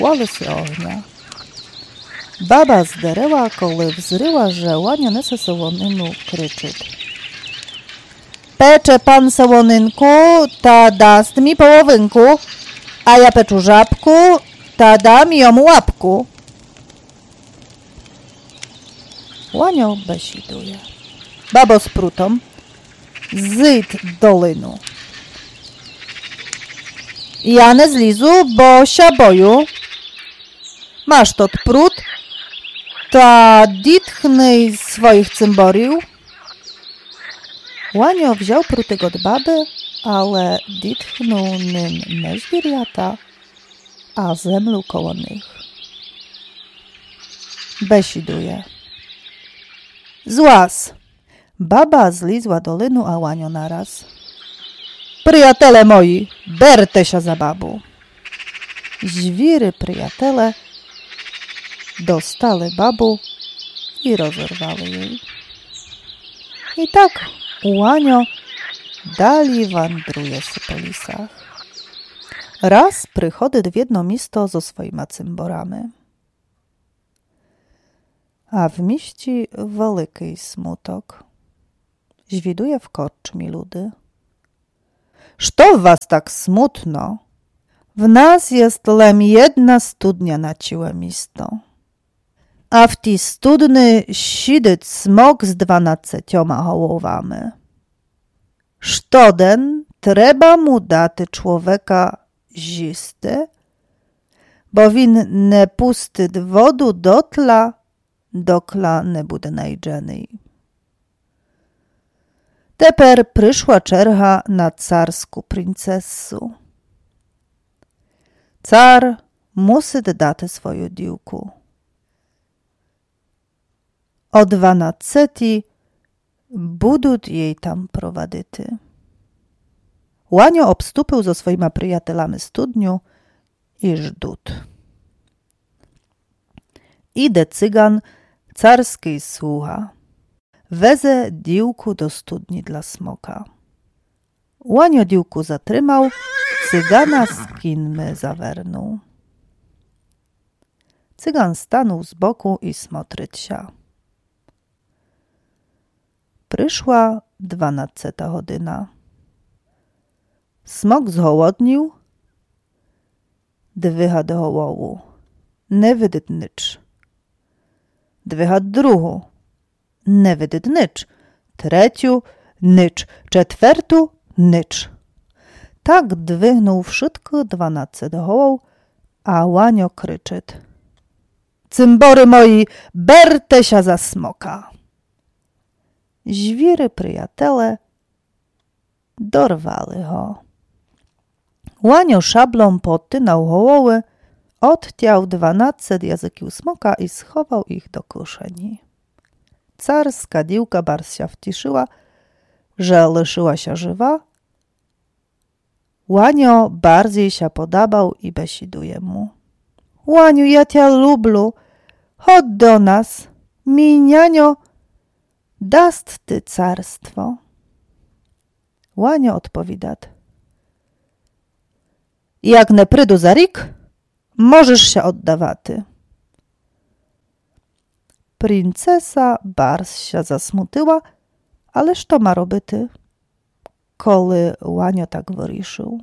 łowysy ognia. Baba zdereła, koły wzryła, że łania nese sołonynu kryczyt. Pecze pan sołonynku, ta dast mi połowynku, a ja peczu żabku, ta dam jomu łapku. Łanio besiduje. Babo z prutą, zyjd dolinu. Ja nie zlizu, bo się boju. Masz tot prut, ta ditchny swoich cymborił. Łanio wziął prutek od baby, ale ditchnął nym nie zwierjata, a zemluł koło nich. Besiduje. Złaz. Baba zlizła dolinu, a Łanio naraz. Przyjatele moi, berte się za babu. Żwiry przyjatele dostali babu i rozerwały jej. I tak Łanio dali wandruje po lisach. Raz przychodzi w jedno miasto ze swoimi cymborami. A w mieście wielki smutok. Zwiduje w korczmi ludy. Što w was tak smutno? W nas jest lem jedna studnia na całe miasto. A w tej studni siedzi smok z 12 hołowami. Sztoden trzeba mu dać człowieka zisty, bo win nie pusty wodu do tla, dokla nie bude najdżenej. Teper przyszła czerga na carsku princesu. Car musi dać swoją dziłku. O 12 budą jej tam prowadzity. Łanio obstupił ze swoimi przyjatelami studniu i żdut. Idę cygan carskiej słucha. Weze dziłku do studni dla smoka. Łanio dziłku zatrzymał, cygana z kinmy zawernął. Cygan stanął z boku i smotryć się. Przyszła 12 godzina. Smok zhołodnił, dywycha do hołowu. Nie wydyt nycz. Dywycha druhu. Nie wydyt nycz. Treciu nycz. Czetwertu nycz. Tak dwychnął wszystko 12 hołow, a Łanio kryczet. Cymbory moi, berte się za smoka. Żwiry przyjatele dorwali go. Łanio szablą potynał hołoły, odciął 12 jazyków smoka i schował ich do kieszeni. Carska dziłka bardzo się wciszyła, że lyszyła się żywa. Łanio bardziej się podobał i besiduje mu. Łaniu, ja cię lubię, chodź do nas, mi nianio, dast ty carstwo. Łanio odpowiada. Jak nie przyjdę za rik, możesz się oddawaty. Princesa bardzo się zasmutyła, ależ to ma robyty, koli Łanio tak wyruszył.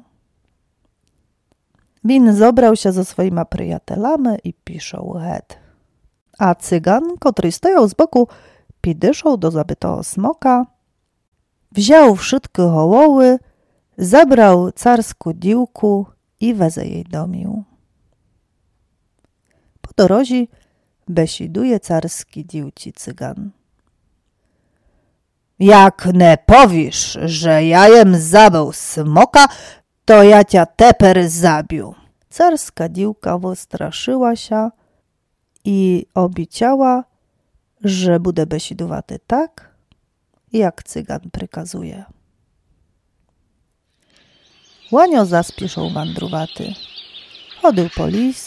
Win zobrał się ze swoimi przyjatelami i piszą het. A cygan, który stojął z boku, pidyszał do zabytego smoka, wziął wszystkie hołoły, zabrał carską dziłku i weze jej domił. Po drodze besiduje carski dziłci cygan. Jak nie powiesz, że ja jem zabrał smoka, to ja cię teper zabił. Carska dziłka wystraszyła się i obiciała, że bude besidowaty tak, jak cygan prykazuje. Łanio zaspieszał wandrowaty. Chodził po lis,